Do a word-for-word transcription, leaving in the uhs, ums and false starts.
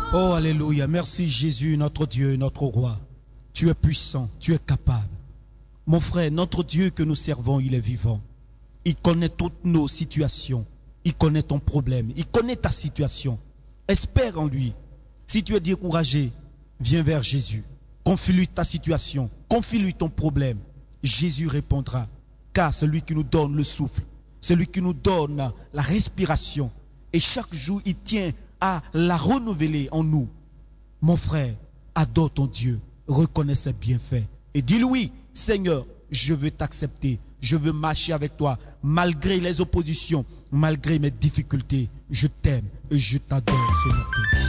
Oh, alléluia. Merci Jésus, notre Dieu, notre roi. Tu es puissant, tu es capable. Mon frère, notre Dieu que nous servons, il est vivant. Il connaît toutes nos situations. Il connaît ton problème. Il connaît ta situation. Espère en lui. Si tu es découragé, viens vers Jésus. Confie-lui ta situation. Confie-lui ton problème. Jésus répondra. Car c'est lui qui nous donne le souffle. C'est lui qui nous donne la respiration. Et chaque jour, il tient à la renouveler en nous. Mon frère, adore ton Dieu. Reconnais ses bienfaits. Et dis-lui, oui, Seigneur, je veux t'accepter. Je veux marcher avec toi. Malgré les oppositions, malgré mes difficultés, je t'aime et je t'adore ce matin.